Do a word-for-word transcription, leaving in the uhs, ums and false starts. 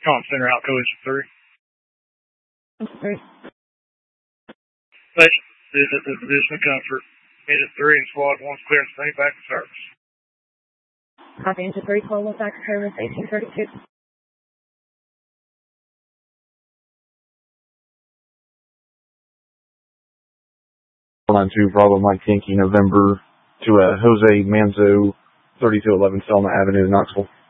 Com Center out, Collision three. Three. Station, this is the position of comfort. Engine three and squad one's clear to stay back to service. Copy, Engine three, call one back to service, eighteen thirty-two. nine two Bravo Mike Yankee November to uh, Jose Manzo, thirty-two eleven Selma Avenue, Knoxville.